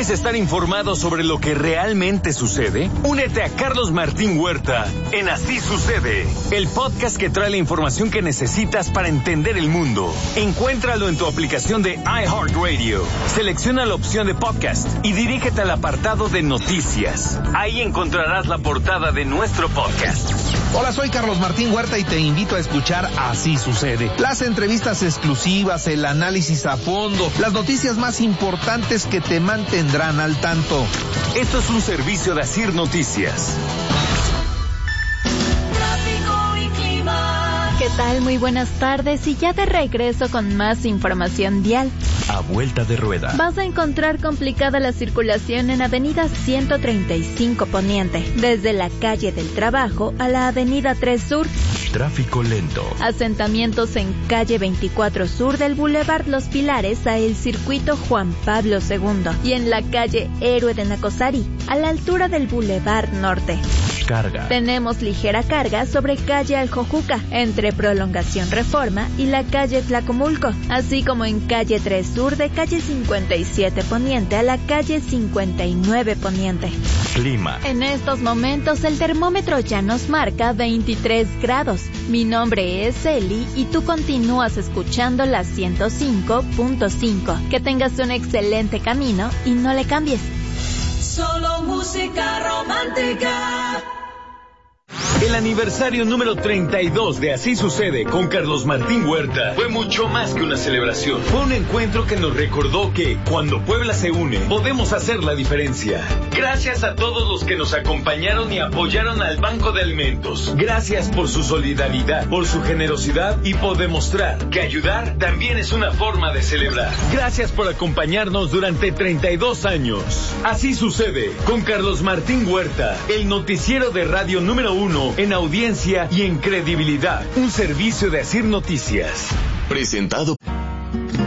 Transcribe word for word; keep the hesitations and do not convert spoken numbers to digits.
¿Quieres estar informado sobre lo que realmente sucede? Únete a Carlos Martín Huerta en Así Sucede, el podcast que trae la información que necesitas para entender el mundo. Encuéntralo en tu aplicación de iHeartRadio. Selecciona la opción de podcast y dirígete al apartado de noticias. Ahí encontrarás la portada de nuestro podcast. Hola, soy Carlos Martín Huerta y te invito a escuchar Así Sucede. Las entrevistas exclusivas, el análisis a fondo, las noticias más importantes que te mantendrán al tanto. Esto es un servicio de Asir Noticias. ¿Qué tal? Muy buenas tardes y ya de regreso con más información vial. A vuelta de rueda. Vas a encontrar complicada la circulación en Avenida ciento treinta y cinco Poniente, desde la calle del Trabajo a la Avenida tres Sur. Tráfico lento. Asentamientos en calle veinticuatro Sur del Boulevard Los Pilares a el circuito Juan Pablo segundo y en la calle Héroe de Nacosari, a la altura del Boulevard Norte. Carga. Tenemos ligera carga sobre calle Aljojuca, entre Prolongación Reforma y la calle Tlacomulco, así como en calle tres Sur de calle cincuenta y siete Poniente a la calle cincuenta y nueve Poniente. Clima. En estos momentos el termómetro ya nos marca veintitrés grados. Mi nombre es Eli y tú continúas escuchando la ciento cinco punto cinco. Que tengas un excelente camino y no le cambies. Solo música romántica. El aniversario número treinta y dos de Así Sucede con Carlos Martín Huerta fue mucho más que una celebración. Fue un encuentro que nos recordó que, cuando Puebla se une, podemos hacer la diferencia. Gracias a todos los que nos acompañaron y apoyaron al Banco de Alimentos. Gracias por su solidaridad, por su generosidad y por demostrar que ayudar también es una forma de celebrar. Gracias por acompañarnos durante treinta y dos años. Así Sucede con Carlos Martín Huerta, el noticiero de radio número uno en audiencia y en credibilidad. Un servicio de Asir Noticias. Presentado